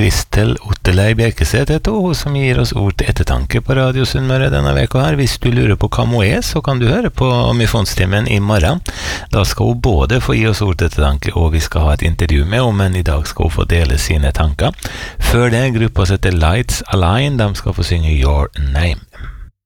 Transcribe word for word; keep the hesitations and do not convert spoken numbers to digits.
Kristel Otterlei Bjerkeseth heter hun, som gir oss ord til ettertanke på Radio Sunnmøre denne veka her. Hvis du lurer på hva hun er, så kan du høre på Misjonstimen i morgen. Da skal hun både få gi oss ord til ettertanke, og vi skal ha et intervju med henne, men i dag skal hun få dele sine tanker. Før det, gruppa heter Lights Align, de skal få synge Your Name.